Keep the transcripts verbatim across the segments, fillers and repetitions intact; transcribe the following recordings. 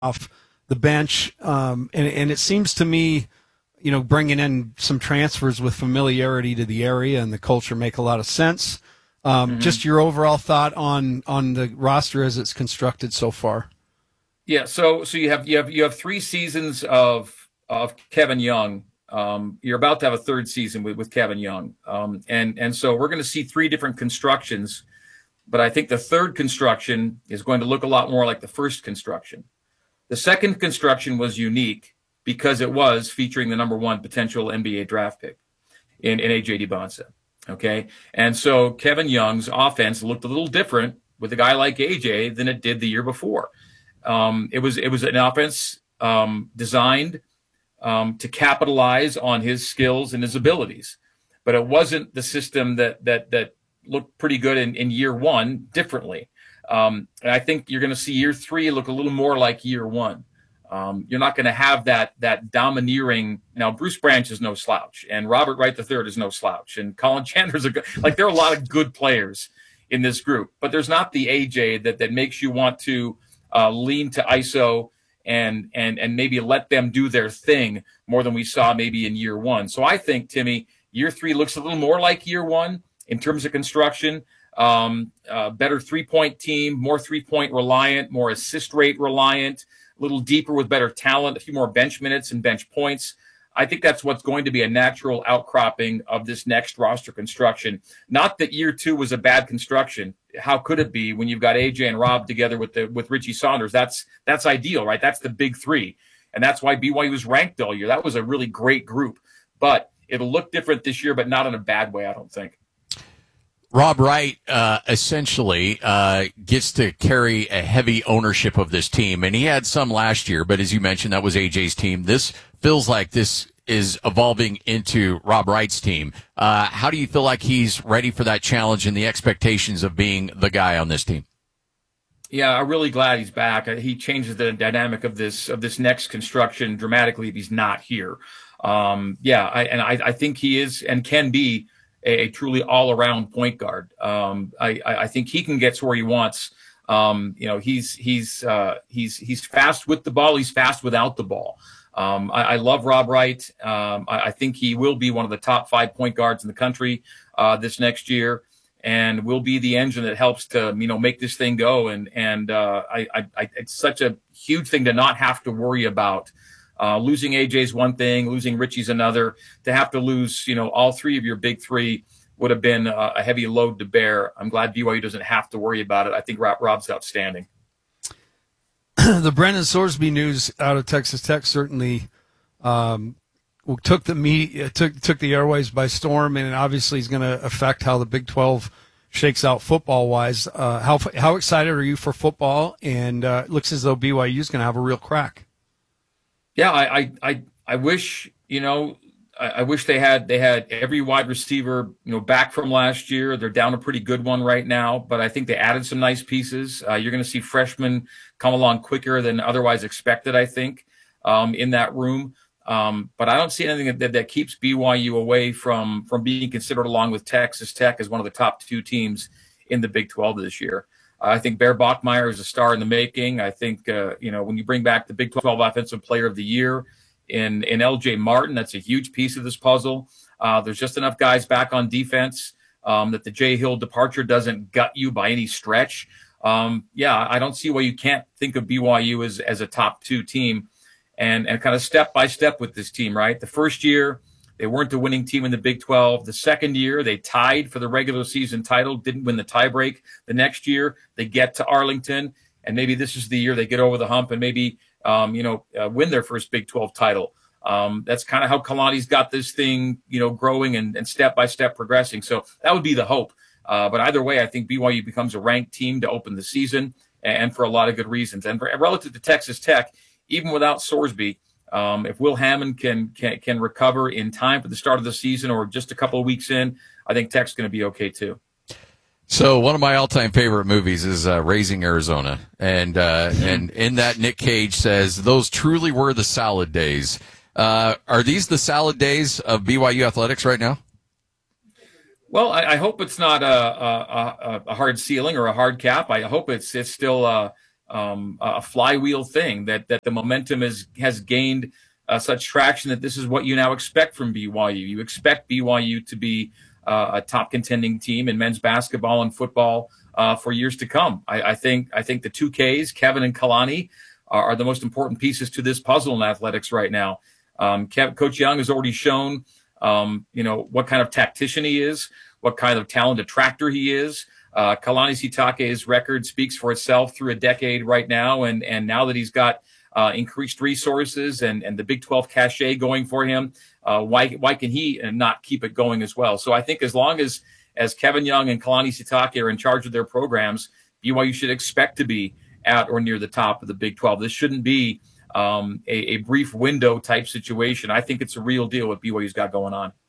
off the bench, um, and, and it seems to me, you know, bringing in some transfers with familiarity to the area and the culture make a lot of sense. Um, mm-hmm. Just your overall thought on on the roster as it's constructed so far. Yeah, so so you have you have you have three seasons of of Kevin Young. Um, you're about to have a third season with, with Kevin Young, um, and and so we're going to see three different constructions. But I think the third construction is going to look a lot more like the first construction. The second construction was unique because it was featuring the number one potential N B A draft pick in, in A J Dybantsa. Okay. And so Kevin Young's offense looked a little different with a guy like A J than it did the year before. Um, it was, it was an offense um, designed um, to capitalize on his skills and his abilities, but it wasn't the system that, that, that looked pretty good in, in year one differently. Um, and I think you're going to see year three look a little more like year one. Um, you're not going to have that that domineering. Now, Bruce Branch is no slouch, and Robert Wright the third is no slouch, and Colin Chandler's a good. Like, there are a lot of good players in this group, but there's not the A J that that makes you want to uh, lean to I S O and and and maybe let them do their thing more than we saw maybe in year one. So I think, Timmy, year three looks a little more like year one in terms of construction. Um, uh, better three-point team, more three-point reliant, more assist rate reliant, a little deeper with better talent, a few more bench minutes and bench points. I think that's what's going to be a natural outcropping of this next roster construction. Not that year two was a bad construction. How could it be when you've got A J and Rob together with the with Richie Saunders? That's that's ideal, right? That's the big three. And that's why B Y U was ranked all year. That was a really great group. But it'll look different this year, but not in a bad way, I don't think. Rob Wright uh, essentially uh, gets to carry a heavy ownership of this team, and he had some last year, but as you mentioned, that was A J's team. This feels like this is evolving into Rob Wright's team. Uh, how do you feel like he's ready for that challenge and the expectations of being the guy on this team? Yeah, I'm really glad he's back. He changes the dynamic of this of this next construction dramatically if he's not here. Um, yeah, I, and I, I think he is and can be a, a truly all-around point guard. Um, I, I think he can get to where he wants. Um, you know, he's he's uh, he's he's fast with the ball. He's fast without the ball. Um, I, I love Rob Wright. Um, I, I think he will be one of the top five point guards in the country uh, this next year, and will be the engine that helps to you know make this thing go. And and uh, I, I, it's such a huge thing to not have to worry about. Uh, losing A J's one thing, losing Richie's another. To have to lose, you know, all three of your big three would have been a, a heavy load to bear. I'm glad B Y U doesn't have to worry about it. I think Rob, Rob's outstanding. The Brendan Sorsby news out of Texas Tech certainly um, took the media, took took the airways by storm, and obviously is going to affect how the Big twelve shakes out football wise. Uh, how how excited are you for football? And uh, it looks as though B Y U is going to have a real crack. Yeah, I, I, I, I wish, you know, I, I wish they had they had every wide receiver, you know, back from last year. They're down a pretty good one right now, but I think they added some nice pieces. Uh, you're going to see freshmen come along quicker than otherwise expected, I think, um, in that room. Um, but I don't see anything that, that keeps B Y U away from from being considered, along with Texas Tech, as one of the top two teams in the Big twelve this year. I think Bear Bachmeier is a star in the making. I think, uh, you know, when you bring back the Big twelve Offensive Player of the Year in, in L J Martin, that's a huge piece of this puzzle. Uh, there's just enough guys back on defense um, that the Jay Hill departure doesn't gut you by any stretch. Um, yeah, I don't see why you can't think of B Y U as, as a top two team and, and kind of step by step with this team, right? The first year, they weren't the winning team in the Big twelve. The second year, they tied for the regular season title, didn't win the tiebreak. The next year, they get to Arlington, and maybe this is the year they get over the hump and maybe, um, you know, uh, win their first Big twelve title. Um, that's kind of how Kalani's got this thing, you know, growing and, and step by step progressing. So that would be the hope. Uh, but either way, I think B Y U becomes a ranked team to open the season, and for a lot of good reasons. And for, relative to Texas Tech, even without Sorsby, Um, if Will Hammond can, can can recover in time for the start of the season or just a couple of weeks in, I think Tech's going to be okay too. So one of my all-time favorite movies is uh, Raising Arizona, and uh, and in that Nick Cage says those truly were the salad days. Uh, are these the salad days of B Y U athletics right now? Well, I, I hope it's not a, a, a hard ceiling or a hard cap. I hope it's it's still. Uh, um, a flywheel thing, that that the momentum is, has gained uh, such traction that this is what you now expect from B Y U. You expect B Y U to be uh, a top contending team in men's basketball and football uh, for years to come. I, I think I think the two Ks, Kevin and Kalani, are, are the most important pieces to this puzzle in athletics right now. Um, Kev, Coach Young has already shown, um, you know, what kind of tactician he is, what kind of talent attractor he is. Uh, Kalani Sitake's record speaks for itself through a decade right now, and and now that he's got uh, increased resources and, and the Big twelve cachet going for him, uh, why why can he not keep it going as well? So I think as long as as Kevin Young and Kalani Sitake are in charge of their programs, B Y U should expect to be at or near the top of the Big twelve. This shouldn't be um, a, a brief window type situation. I think it's a real deal what B Y U's got going on.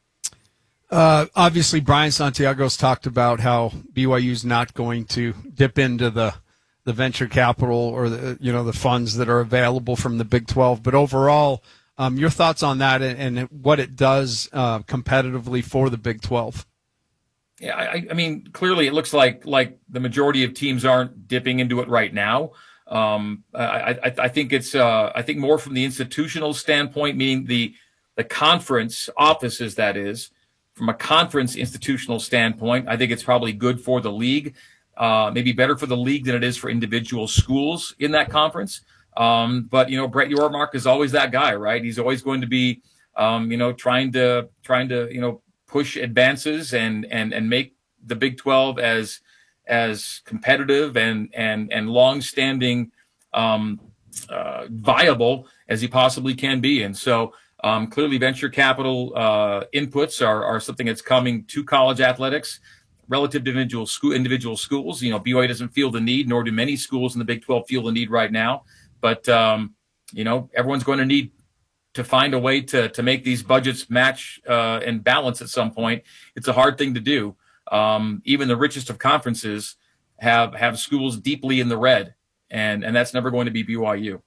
Uh, obviously, Brian Santiago's talked about how B Y U's not going to dip into the the venture capital or the you know the funds that are available from the Big twelve. But overall, um, your thoughts on that and, and what it does uh, competitively for the Big twelve? Yeah, I, I mean, clearly it looks like like the majority of teams aren't dipping into it right now. Um, I, I, I think it's uh, I think more from the institutional standpoint, meaning the the conference offices, that is. From a conference institutional standpoint, I think it's probably good for the league, uh, maybe better for the league than it is for individual schools in that conference. Um, but, you know, Brett Yormark is always that guy, right? He's always going to be, um, you know, trying to trying to, you know, push advances and and and make the Big twelve as as competitive and and and long-standing, um, uh, viable as he possibly can be. And so Um, clearly, venture capital uh, inputs are, are something that's coming to college athletics relative to individual school individual schools. You know, B Y U doesn't feel the need, nor do many schools in the Big twelve feel the need right now. But um, you know, everyone's going to need to find a way to to make these budgets match uh, and balance at some point. It's a hard thing to do. Um, even the richest of conferences have have schools deeply in the red, and and that's never going to be B Y U.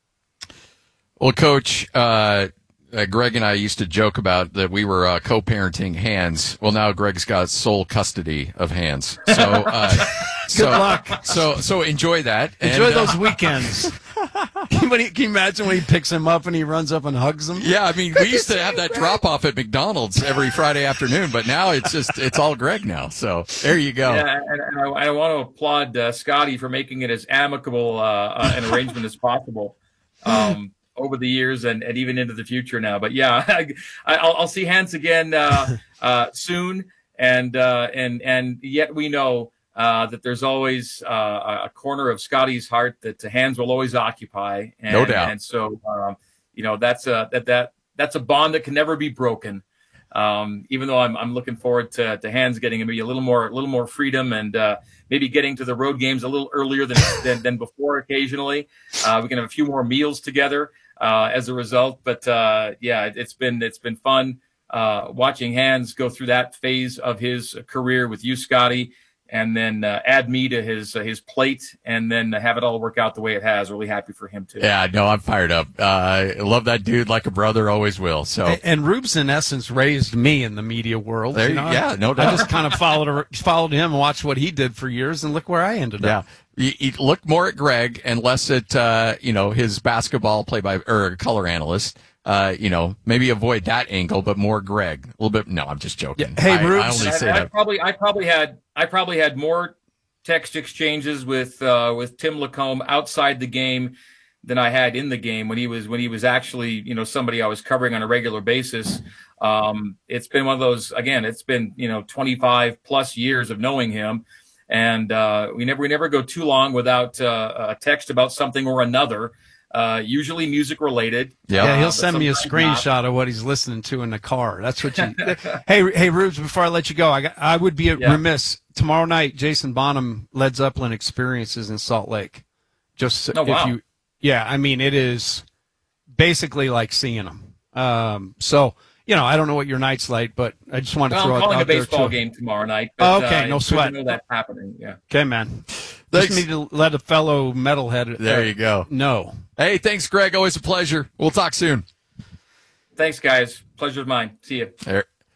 Well, Coach. Uh Uh, Greg and I used to joke about that we were uh, co-parenting Hans. Well, now Greg's got sole custody of Hans. So, uh, Good so, luck. So, so enjoy that. Enjoy and, those uh, weekends. Can you, can you imagine when he picks him up and he runs up and hugs him? Yeah, I mean, we used to have that drop-off at McDonald's every Friday afternoon, but now it's just, it's all Greg now. So there you go. Yeah, and, and I, I want to applaud uh, Scotty for making it as amicable uh, uh, an arrangement as possible. Um, over the years and, and even into the future now. But yeah, I, I'll, I'll see Hans again uh, uh, soon. And, uh, and, and yet we know uh, that there's always uh, a corner of Scotty's heart that Hans will always occupy. And, no doubt. And so, um, you know, that's a, that, that, that's a bond that can never be broken. Um, even though I'm, I'm looking forward to, to Hans getting maybe a little more, a little more freedom and uh, maybe getting to the road games a little earlier than, than, than before occasionally. Uh, we can have a few more meals together. Uh, as a result, but uh, yeah, it's been it's been fun uh, watching Hans go through that phase of his career with you, Scotty, and then uh, add me to his uh, his plate, and then have it all work out the way it has. Really happy for him too. Yeah, no, I'm fired up. Uh, I love that dude like a brother, always will. So, and, and Rubes, in essence, raised me in the media world. There, you know? yeah, no doubt. I just kind of followed followed him and watched what he did for years, and look where I ended yeah. up. You, you look more at Greg and less at, uh, you know, his basketball play by, or color analyst. Uh, you know, maybe avoid that angle, but more Greg. A little bit. No, I'm just joking. Yeah. Hey, I, Rubes. I only say I, I that. probably, I probably had, I probably had more text exchanges with, uh, with Tim Lacombe outside the game than I had in the game when he was, when he was actually, you know, somebody I was covering on a regular basis. Um, it's been one of those, again, it's been, you know, twenty-five plus years of knowing him. And uh, we never we never go too long without uh, a text about something or another, uh, usually music related. Yeah, Yeah, he'll Uh, send me a screenshot not. of what he's listening to in the car. That's what you. hey, hey, Rubes. Before I let you go, I got, I would be Yeah. remiss. Tomorrow night, Jason Bonham, Led Zeppelin Experiences in Salt Lake. Just Oh, if wow. you, yeah, I mean it is basically like seeing them. Um, so. You know, I don't know what your night's like, but I just wanted to Well, throw I'm it calling out a baseball there too. game tomorrow night. Oh, But, okay, uh, no it's good sweat. to know that's happening. Yeah. Okay, man. Thanks. Just need to let a fellow metalhead. There uh, you go. know. Hey, thanks, Greg. Always a pleasure. We'll talk soon. Thanks, guys. Pleasure's mine. See you. There.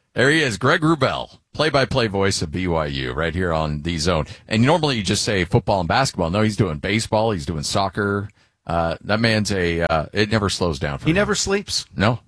There he is, Greg Wrubell, play-by-play voice of B Y U, right here on The Zone. And normally you just say football and basketball. No, he's doing baseball. He's doing soccer. Uh, that man's a, uh, it never slows down for He him. never sleeps. No.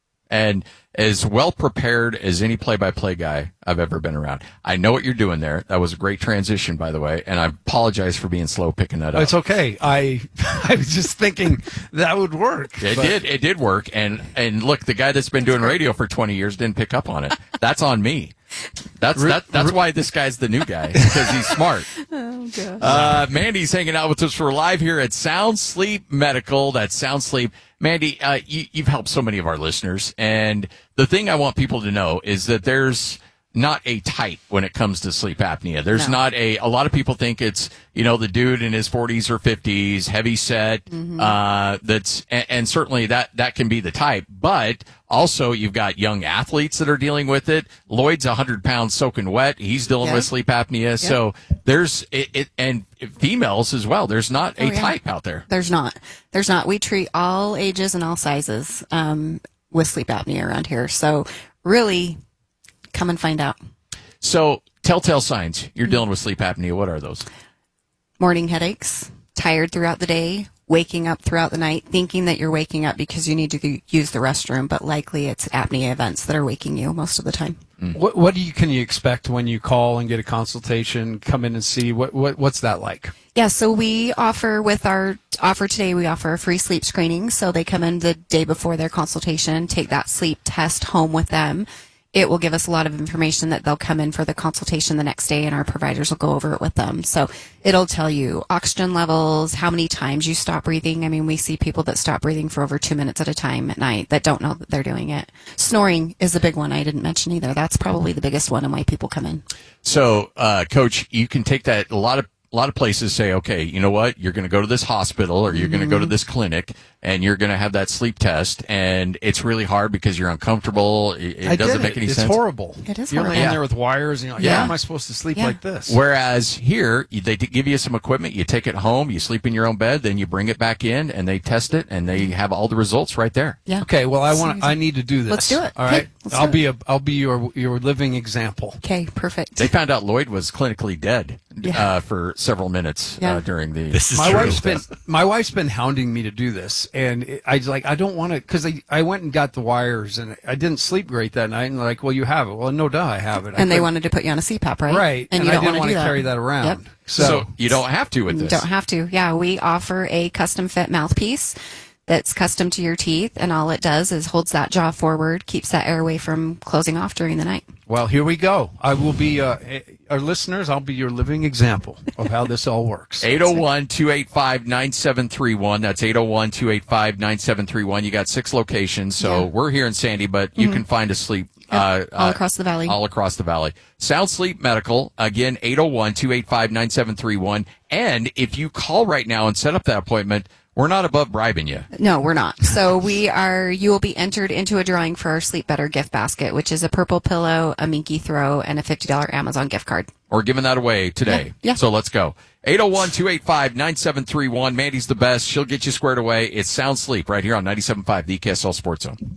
And as well prepared as any play-by-play guy I've ever been around. I know what you're doing there. That was a great transition, by the way, and I apologize for being slow picking that up. It's okay. I I was just thinking that would work. It but- did. It did work. And and look, the guy that's been doing radio for twenty years didn't pick up on it. That's on me. That's that, that's why this guy's the new guy, because he's smart. Oh, gosh. Uh, Mandy's hanging out with us for live here at Sound Sleep Medical. That's Sound Sleep. Mandy, uh, you, you've helped so many of our listeners. And the thing I want people to know is that there's not a type when it comes to sleep apnea. There's No. not a, a lot of people think it's, you know, the dude in his forties or fifties, heavy set, Mm-hmm. uh, that's, and, and certainly that, that can be the type, but also you've got young athletes that are dealing with it. Lloyd's a hundred pounds soaking wet. He's dealing Yeah. with sleep apnea. So there's it, it, and females as well. There's not a Oh, yeah. type out there. There's not. There's not. We treat all ages and all sizes um, with sleep apnea around here. So really, come and find out. So telltale signs you're dealing with sleep apnea. What are those? Morning headaches, tired throughout the day, waking up throughout the night, thinking that you're waking up because you need to use the restroom, but likely it's apnea events that are waking you most of the time. What what do you can you expect when you call and get a consultation? Come in and see what what what's that like? Yeah, so we offer with our offer today, we offer a free sleep screening. So they come in the day before their consultation, take that sleep test home with them. It will give us a lot of information that they'll come in for the consultation the next day, and our providers will go over it with them. So it'll tell you oxygen levels, how many times you stop breathing. I mean, we see people that stop breathing for over two minutes at a time at night that don't know that they're doing it. Snoring is a big one I didn't mention either. That's probably the biggest one and why people come in. So, uh, coach, you can take that. A lot of a lot of places say, okay, you know what? You're going to go to this hospital or you're going to go to this clinic and you're going to have that sleep test, and it's really hard because you're uncomfortable. It, it I doesn't did make it. any it's sense. It's horrible. It is You're horrible. laying Yeah. there with wires, and you're like, Yeah. how am I supposed to sleep Yeah. like this? Whereas here, you- they give you some equipment, you take it home, you sleep in your own bed, then you bring it back in, and they test it, and they have all the results right there. Yeah. Okay, well, I want Seriously. I need to do this. Let's do it. All Okay, right, let's I'll do be a I'll be your your living example. Okay, perfect. They found out Lloyd was clinically dead Yeah. uh, for several minutes Yeah. uh, during the. This is My true. wife's been my wife's been hounding me to do this, and it, I was like I don't want to because I, I went and got the wires, and I didn't sleep great that night. And they're like, well, you have it. Well, no, duh, I have it. I And they couldn't- wanted to put you on a C PAP, right? right, And, and you I don't didn't want to do that. carry that around. Yep. So, so you don't have to with You this. don't have to. Yeah, we offer a custom fit mouthpiece that's custom to your teeth, and all it does is holds that jaw forward, keeps that airway from closing off during the night. well, here we go. I will be uh, eh, our listeners. I'll be your living example of how this all works. eight oh one, two eight five, nine seven three one. That's eight oh one, two eight five, nine seven three one. You got six locations. So Yeah. we're here in Sandy, but you can find us sleep uh, all uh, across the valley. all across the valley. Sound Sleep Medical, again, eight oh one, two eight five, nine seven three one. And if you call right now and set up that appointment, we're not above bribing you. No, we're not. So we are. You will be entered into a drawing for our Sleep Better gift basket, which is a purple pillow, a Minky throw, and a fifty dollars Amazon gift card. We're giving that away today. Yeah, yeah. So let's go. eight oh one, two eight five, nine seven three one. Mandy's the best. She'll get you squared away. It's Sound Sleep right here on ninety-seven point five, the K S L Sports Zone.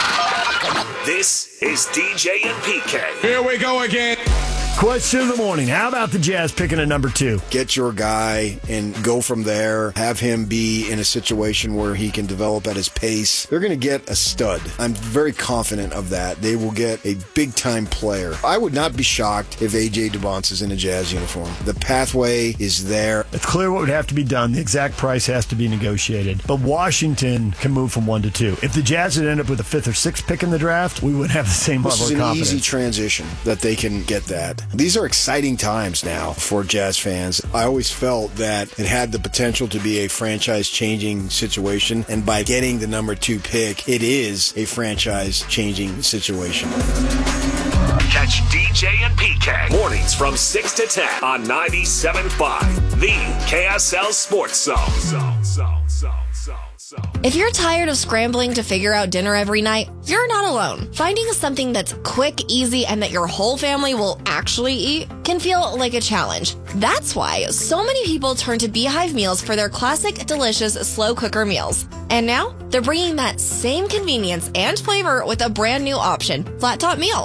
This is D J and P K. Here we go again. Question of the morning. How about the Jazz picking a number two? Get your guy and go from there. Have him be in a situation where he can develop at his pace. They're going to get a stud. I'm very confident of that. They will get a big-time player. I would not be shocked if A J Dubonce is in a Jazz uniform. The pathway is there. It's clear what would have to be done. The exact price has to be negotiated. But Washington can move from one to two. If the Jazz had ended up with a fifth or sixth pick in the draft, we would have the same This level is of an confidence. easy transition that they can get that. These are exciting times now for Jazz fans. I always felt that it had the potential to be a franchise-changing situation, and by getting the number two pick, it is a franchise-changing situation. Catch D J and P K mornings from six to ten on ninety-seven point five, the K S L Sports Zone. Zone, zone, zone, zone, zone. If you're tired of scrambling to figure out dinner every night, you're not alone. Finding something that's quick, easy, and that your whole family will actually eat can feel like a challenge. That's why so many people turn to Beehive Meals for their classic, delicious slow cooker meals. And now, they're bringing that same convenience and flavor with a brand new option, Flat Top Meals.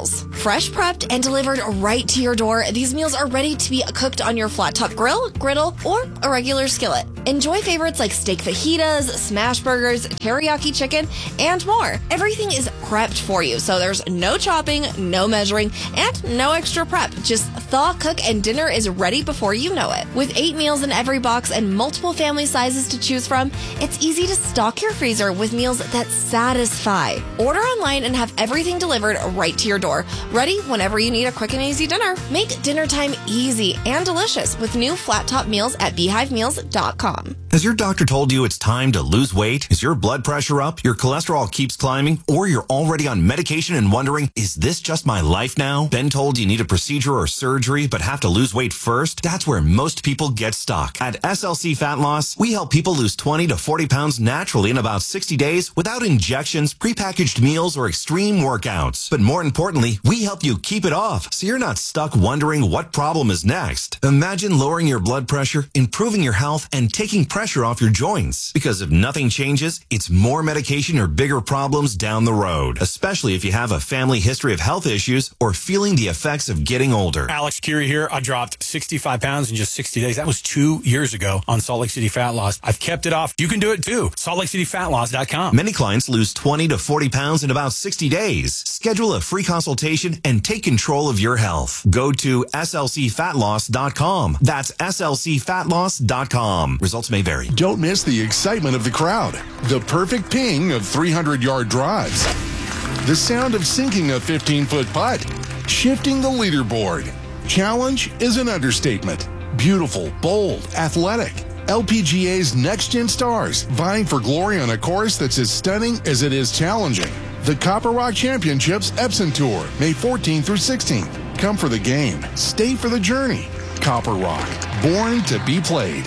Fresh prepped and delivered right to your door, these meals are ready to be cooked on your flat top grill, griddle, or a regular skillet. Enjoy favorites like steak fajitas, smash burgers, teriyaki chicken, and more. Everything is prepped for you, so there's no chopping, no measuring, and no extra prep. Just thaw, cook, and dinner is ready before you know it. With eight meals in every box and multiple family sizes to choose from, it's easy to stock your freezer with meals that satisfy. Order online and have everything delivered right to your door, ready whenever you need a quick and easy dinner. Make dinner time easy and delicious with new flat top meals at beehive meals dot com. Has your doctor told you it's time to lose weight? Is your blood pressure up? Your cholesterol keeps climbing? Or you're already on medication and wondering, is this just my life now? Been told you need a procedure or surgery but have to lose weight first? That's where most people get stuck. At S L C Fat Loss, we help people lose twenty to forty pounds naturally in about sixty days without injections, prepackaged meals, or extreme workouts. But more importantly, we help you keep it off so you're not stuck wondering what problem is next. Imagine lowering your blood pressure, improving your health, and taking pressure off your joints. Because if nothing changes, it's more medication or bigger problems down the road, especially if you have a family history of health issues or feeling the effects of getting older. Alex Curie here. I dropped sixty-five pounds in just sixty days. That was two years ago on Salt Lake City Fat Loss. I've kept it off. You can do it too. salt lake city fat loss dot com. Many clients lose twenty to forty pounds in about sixty days. Schedule a free consultation and take control of your health. Go to S L C fat loss dot com. That's S L C fat loss dot com. Results may vary. Don't miss the excitement of the crowd, the perfect ping of three hundred yard drives, the sound of sinking a fifteen foot putt, shifting the leaderboard. Challenge is an understatement. Beautiful, bold, athletic. L P G A's next-gen stars vying for glory on a course that's as stunning as it is challenging. The Copper Rock Championships Epson Tour, May fourteenth through sixteenth. Come for the game. Stay for the journey. Copper Rock, born to be played.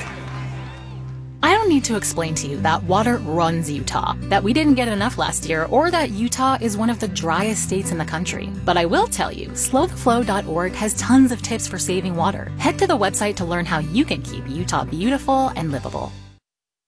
I don't need to explain to you that water runs Utah, that we didn't get enough last year, or that Utah is one of the driest states in the country. But I will tell you, slow the flow dot org has tons of tips for saving water. Head to the website to learn how you can keep Utah beautiful and livable.